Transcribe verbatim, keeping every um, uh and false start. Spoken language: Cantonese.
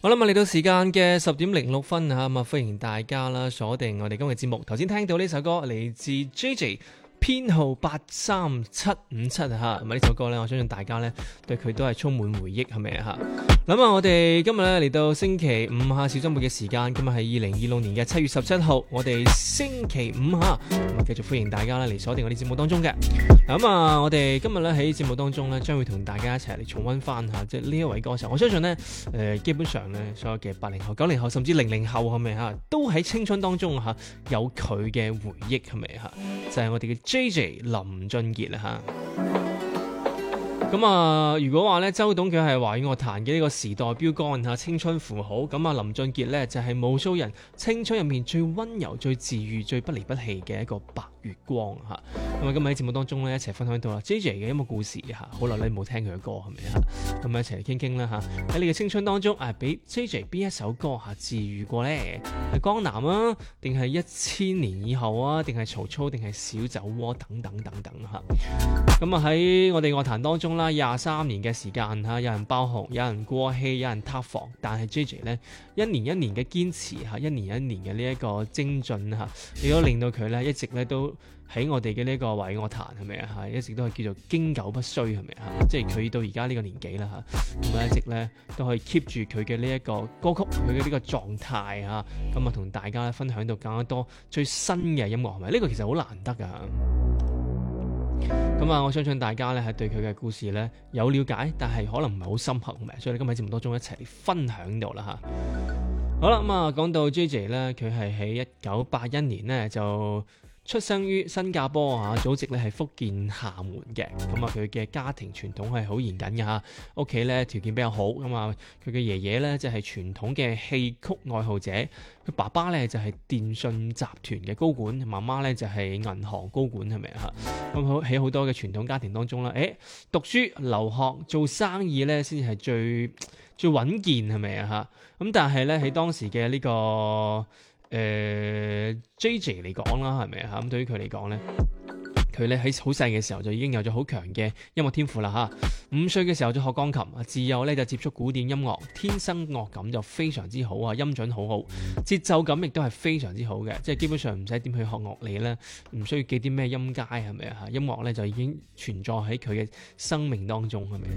好啦，咁嚟到時間嘅十點零六分嚇，咁啊歡迎大家啦鎖定我哋今日節目。頭先聽到呢首歌嚟自 J J，編號八三七五七嚇，咁啊呢首歌咧，我相信大家咧對佢都係充滿回憶，係咪啊嚇？咁啊，我哋今日咧嚟到星期五嚇小週末嘅時間，今日係二零二六年嘅七月十七號，我哋星期五嚇，咁啊繼續歡迎大家咧嚟鎖定我哋節目當中嘅。咁啊，我哋今日咧喺節目當中咧，將會同大家一齊嚟重溫翻下，即係呢一位歌手。我相信咧，誒、呃、基本上咧，所有嘅八零後、九零後，甚至零零後係咪嚇，都喺青春當中嚇有佢嘅回憶係咪嚇？就係、是、我哋嘅 J J 林俊傑啦嚇。咁啊，如果話咧，周董佢係華語樂壇嘅呢個時代標杆嚇，青春符號，咁啊林俊傑咧就係、是、無數人青春入面最溫柔、最治癒、最不離不棄嘅一個白月光嚇。咁啊，今日喺節目當中咧一齊分享到啦 J J 嘅音樂故事嚇，好耐你冇聽佢嘅歌係咪啊？咁啊一齊嚟傾傾啦嚇。喺你嘅青春當中啊，俾 J J 邊一首歌嚇治癒過咧？係江南啊，定係一千年以後啊，定係曹操，定係小酒窩等等等等嚇。咁啊喺我哋樂壇當中啦，廿三年嘅時間嚇，有人爆紅，有人過氣，有人塌房，但係 J J 咧一年一年嘅堅持嚇，一年一年嘅呢一個精進嚇，亦都令到佢咧一直咧都喺我哋嘅呢個華語樂壇係咪啊嚇，一直都係叫做經久不衰係咪啊？即係佢到而家呢個年紀啦嚇，咁啊一直咧都可以 keep 住佢嘅呢一個歌曲，佢嘅呢個狀態嚇，咁啊同大家分享到更加多最新嘅音樂係咪？呢個其實好難得㗎。咁啊，我相信大家咧係對佢嘅故事咧有了解，但係可能唔係好深刻，係咪？所以今日喺節目當中一齊嚟分享到啦嚇。好啦，咁啊講到 J J 咧，佢係喺一九八一年呢就出生於新加坡啊，祖籍咧係福建廈門嘅。咁啊，佢嘅家庭傳統係好嚴謹嘅嚇，屋企咧條件比較好。咁啊，佢嘅爺爺咧就係傳統嘅戲曲愛好者，佢爸爸咧就係電信集團嘅高管，媽媽咧就係銀行高管，係咪啊？咁好喺好多嘅傳統家庭當中啦，誒讀書、留學、做生意咧先至係最最穩健，係咪啊？嚇咁，但係咧喺當時嘅呢、這個誒、呃、J J 嚟講啦，係咪啊？咁對於佢嚟講咧，佢咧喺好細嘅時候就已經有咗好強嘅音樂天賦啦嚇。五歲嘅時候就學鋼琴，自幼咧就接觸古典音樂，天生樂感就非常之好啊，音準好好，節奏感亦都係非常之好嘅，即係基本上唔使點去學樂理咧，唔需要記啲咩音階係咪啊？音樂咧就已經存在喺佢嘅生命當中係咪？